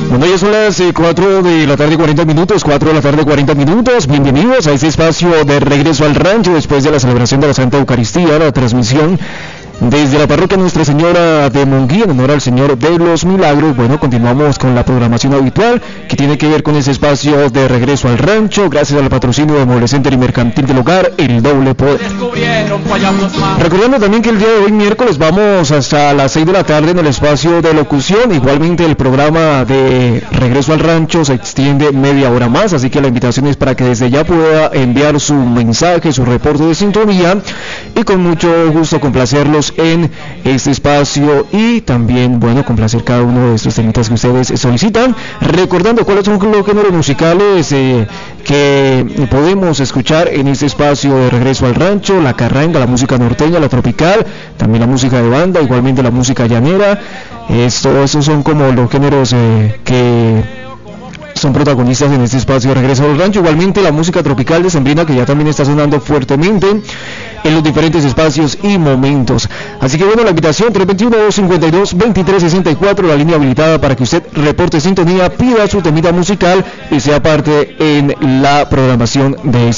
Bueno, ya son las 4 de la tarde 40 minutos, 4 de la tarde 40 minutos. Bienvenidos a este espacio de regreso al rancho después de la celebración de la Santa Eucaristía, la transmisión desde la parroquia Nuestra Señora de Monguí en honor al Señor de los Milagros. Bueno, continuamos con la programación habitual que tiene que ver con ese espacio de regreso al rancho, gracias al patrocinio de Mueble Center y Mercantil del Hogar, El Doble Poder. Recordando también que el día de hoy, miércoles, vamos hasta las 6 de la tarde en el espacio de locución. Igualmente el programa de regreso al rancho se extiende media hora más, así que la invitación es para que desde ya pueda enviar su mensaje, su reporte de sintonía, y con mucho gusto complacerlos en este espacio y también, bueno, complacer cada uno de estos temitas que ustedes solicitan, recordando cuáles son los géneros musicales que podemos escuchar en este espacio de regreso al rancho: la carranga, la música norteña, la tropical, también la música de banda, igualmente la música llanera. Estos son como los géneros que son protagonistas en este espacio de regreso al rancho. Igualmente la música tropical decembrina, que ya también está sonando fuertemente en los diferentes espacios y momentos. Así que bueno, la invitación 321-252-2364, la línea habilitada para que usted reporte sintonía, pida su temita musical y sea parte en la programación de este